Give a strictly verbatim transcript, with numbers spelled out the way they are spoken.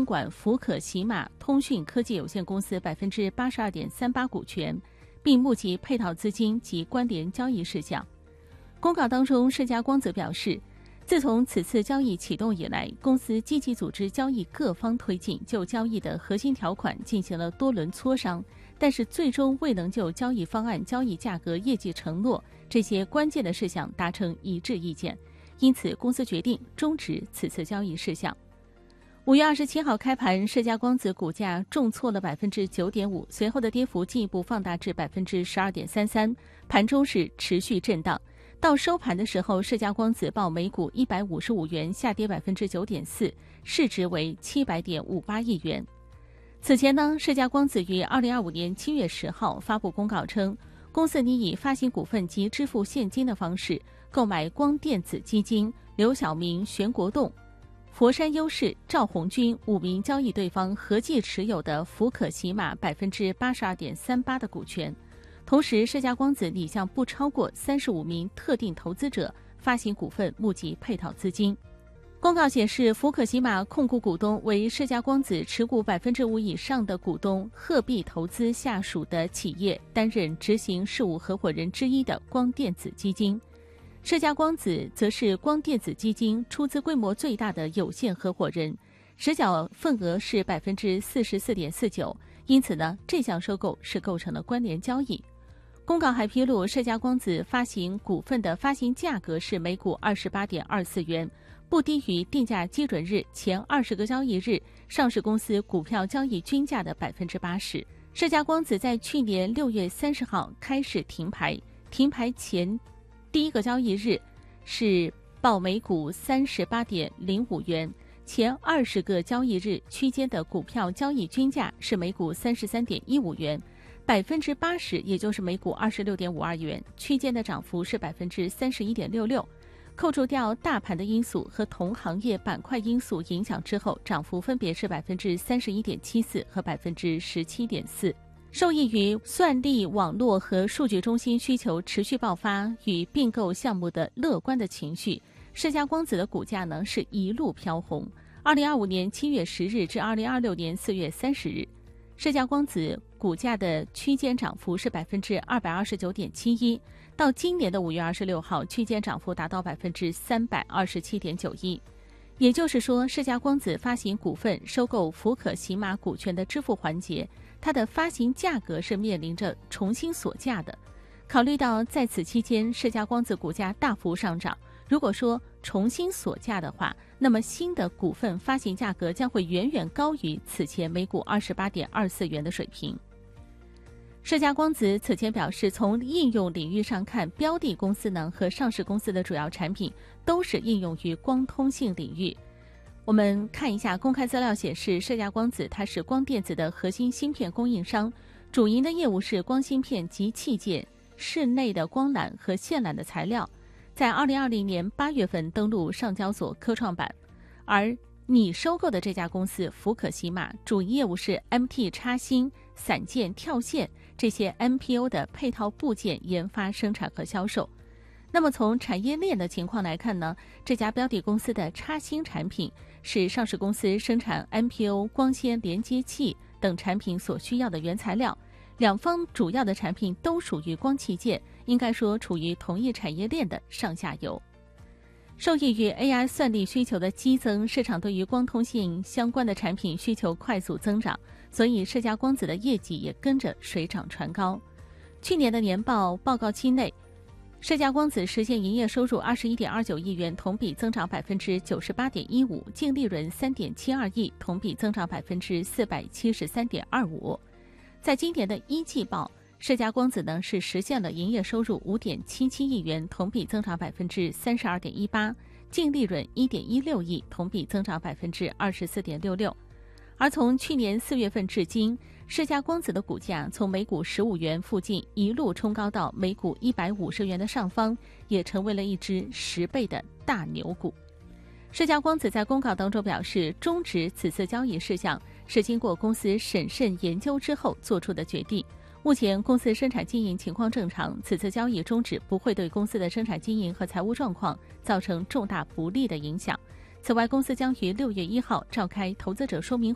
管福可喜马通讯科技有限公司百分之八十二点三八股权，并募集配套资金及关联交易事项。公告当中，世嘉光子表示，自从此次交易启动以来，公司积极组织交易各方推进，就交易的核心条款进行了多轮磋商，但是最终未能就交易方案、交易价格、业绩承诺这些关键的事项达成一致意见，因此公司决定终止此次交易事项。五月二十七号开盘，世嘉光子股价重挫了百分之九点五，随后的跌幅进一步放大至百分之十二点三三，盘中是持续震荡。到收盘的时候，世嘉光子报每股一百五十五元，下跌百分之九点四，市值为七百点五八亿元。此前呢，世嘉光子于二零二五年七月十号发布公告称，公司拟以发行股份及支付现金的方式购买光电子基金、刘晓明、玄国栋、佛山优势、赵红军五名交易对方合计持有的福可喜马百分之八十二点三八的股权。同时，世嘉光子拟向不超过三十五名特定投资者发行股份，募集配套资金。公告显示，福可喜马控股股东为世嘉光子持股百分之五以上的股东鹤壁投资下属的企业，担任执行事务合伙人之一的光电子基金。世嘉光子则是光电子基金出资规模最大的有限合伙人，实缴份额是百分之四十四点四九，因此呢，这项收购是构成了关联交易。公告还披露，世嘉光子发行股份的发行价格是每股二十八点二四元，不低于定价基准日前二十个交易日上市公司股票交易均价的百分之八十。世嘉光子在去年六月三十号开始停牌，停牌前第一个交易日是报每股三十八点零五元，前二十个交易日区间的股票交易均价是每股三十三点一五元。百分之八十，也就是每股二十六点五二元，区间的涨幅是百分之三十一点六六。扣除掉大盘的因素和同行业板块因素影响之后，涨幅分别是百分之三十一点七四和百分之十七点四。受益于算力网络和数据中心需求持续爆发与并购项目的乐观的情绪，世嘉光子的股价呢是一路飘红。二零二五年七月十日至二零二六年四月三十日。世嘉光子股价的区间涨幅是百分之二百二十九点七一，到今年的五月二十六号，区间涨幅达到百分之三百二十七点九一。也就是说，世嘉光子发行股份收购福可喜马股权的支付环节，它的发行价格是面临着重新锁价的。考虑到在此期间世嘉光子股价大幅上涨，如果说重新锁价的话，那么新的股份发行价格将会远远高于此前每股二十八点二四元的水平。世嘉光子此前表示，从应用领域上看，标的公司呢和上市公司的主要产品都是应用于光通信领域。我们看一下公开资料显示，世嘉光子它是光电子的核心芯片供应商，主营的业务是光芯片及器件、室内的光缆和线缆的材料。在二零二零年八月份登陆上交所科创板，而你收购的这家公司福可喜马主营业务是 M T 插芯、散件、跳线这些 M P O 的配套部件研发、生产和销售。那么从产业链的情况来看呢，这家标的公司的插芯产品是上市公司生产 M P O 光纤连接器等产品所需要的原材料。两方主要的产品都属于光器件，应该说处于同一产业链的上下游。受益于 A I 算力需求的激增，市场对于光通信相关的产品需求快速增长，所以世嘉光子的业绩也跟着水涨船高。去年的年报报告期内，世嘉光子实现营业收入二十一点二九亿元，同比增长百分之九十八点一五，净利润三点七二亿，同比增长百分之四百七十三点二五。在今年的一季报，世嘉光子呢是实现了营业收入五点七七亿元，同比增长百分之三十二点一八，净利润一点一六亿，同比增长百分之二十四点六六。而从去年四月份至今，世嘉光子的股价从每股十五元附近一路冲高到每股一百五十元的上方，也成为了一只十倍的大牛股。世嘉光子在公告当中表示，终止此次交易事项是经过公司审慎研究之后做出的决定。目前公司生产经营情况正常，此次交易终止不会对公司的生产经营和财务状况造成重大不利的影响。此外，公司将于六月一号召开投资者说明